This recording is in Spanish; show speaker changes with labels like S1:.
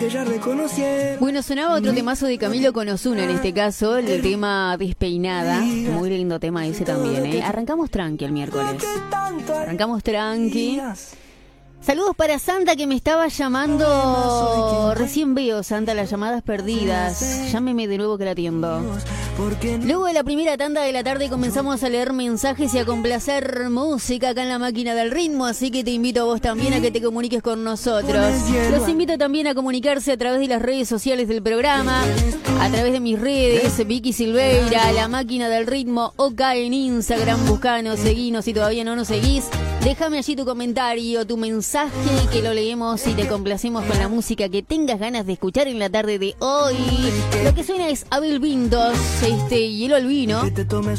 S1: Bueno, sonaba otro temazo de Camilo con Ozuna, en este caso, el tema Despeinada. Muy lindo tema ese también, ¿eh? Arrancamos tranqui el miércoles. Arrancamos tranqui. Saludos para Santa, que me estaba llamando. Recién veo, Santa, las llamadas perdidas. Llámeme de nuevo que la atiendo. Luego de la primera tanda de la tarde comenzamos a leer mensajes y a complacer música acá en la máquina del ritmo, así que te invito a vos también a que te comuniques con nosotros. Los invito también a comunicarse a través de las redes sociales del programa, a través de mis redes, Vicky Silveira, la máquina del ritmo, OK en Instagram, buscanos, seguinos si todavía no nos seguís. Déjame allí tu comentario, tu mensaje, que lo leemos y te complacemos con la música que tengas ganas de escuchar en la tarde de hoy. Lo que suena es Abel Pintos, y el Olvino.